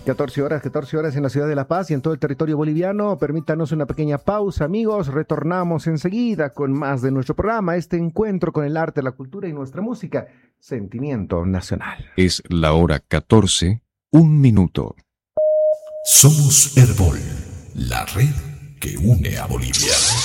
14 horas en la ciudad de La Paz y en todo el territorio boliviano. Permítanos una pequeña pausa, amigos. Retornamos enseguida con más de nuestro programa, este encuentro con el arte, la cultura y nuestra música. Sentimiento Nacional. Es la hora 14, 1 minuto. Somos Herbol, la red que une a Bolivia.